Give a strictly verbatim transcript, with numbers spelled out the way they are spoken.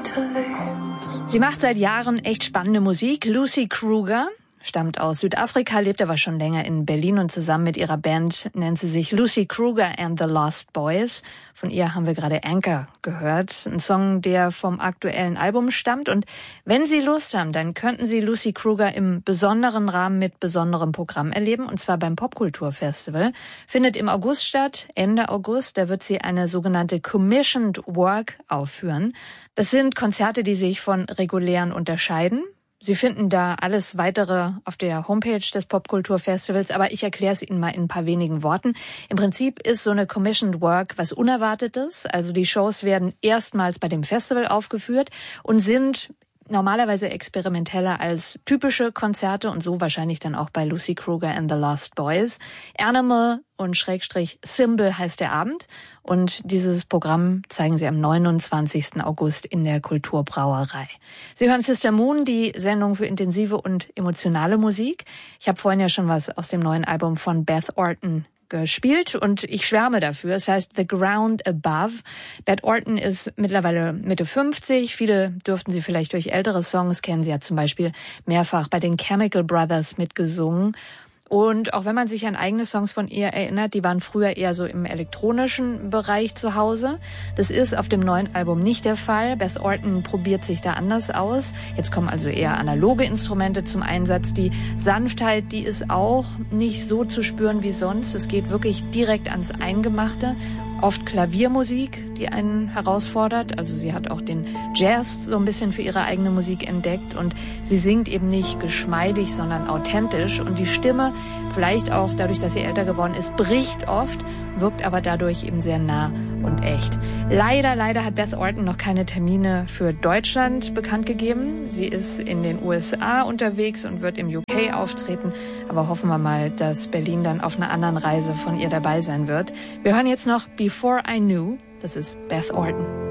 Sie macht seit Jahren echt spannende Musik. Lucy Kruger stammt aus Südafrika, lebt aber schon länger in Berlin und zusammen mit ihrer Band nennt sie sich Lucy Kruger and the Lost Boys. Von ihr haben wir gerade Anchor gehört, ein Song, der vom aktuellen Album stammt. Und wenn Sie Lust haben, dann könnten Sie Lucy Kruger im besonderen Rahmen mit besonderem Programm erleben, und zwar beim Popkulturfestival. Findet im August statt, Ende August. Da wird sie eine sogenannte Commissioned Work aufführen. Das sind Konzerte, die sich von regulären unterscheiden. Sie finden da alles Weitere auf der Homepage des Popkulturfestivals, aber ich erkläre es Ihnen mal in ein paar wenigen Worten. Im Prinzip ist so eine Commissioned Work was Unerwartetes. Also die Shows werden erstmals bei dem Festival aufgeführt und sind normalerweise experimenteller als typische Konzerte und so wahrscheinlich dann auch bei Lucy Kruger and the Lost Boys. Animal und Schrägstrich Symbol heißt der Abend und dieses Programm zeigen sie am neunundzwanzigsten August in der Kulturbrauerei. Sie hören Sister Moon, die Sendung für intensive und emotionale Musik. Ich habe vorhin ja schon was aus dem neuen Album von Beth Orton gespielt und ich schwärme dafür. Es heißt The Ground Above. Beth Orton ist mittlerweile Mitte fünfzig. Viele dürften sie vielleicht durch ältere Songs kennen. Sie hat zum Beispiel mehrfach bei den Chemical Brothers mitgesungen. Und auch wenn man sich an eigene Songs von ihr erinnert, die waren früher eher so im elektronischen Bereich zu Hause. Das ist auf dem neuen Album nicht der Fall. Beth Orton probiert sich da anders aus. Jetzt kommen also eher analoge Instrumente zum Einsatz. Die Sanftheit, die ist auch nicht so zu spüren wie sonst. Es geht wirklich direkt ans Eingemachte. Oft Klaviermusik, die einen herausfordert. Also sie hat auch den Jazz so ein bisschen für ihre eigene Musik entdeckt und sie singt eben nicht geschmeidig, sondern authentisch. Und die Stimme, vielleicht auch dadurch, dass sie älter geworden ist, bricht oft, wirkt aber dadurch eben sehr nah und echt. Leider, leider hat Beth Orton noch keine Termine für Deutschland bekannt gegeben. Sie ist in den U S A unterwegs und wird im U K auftreten. Aber hoffen wir mal, dass Berlin dann auf einer anderen Reise von ihr dabei sein wird. Wir hören jetzt noch Before I Knew. Das ist Beth Orton.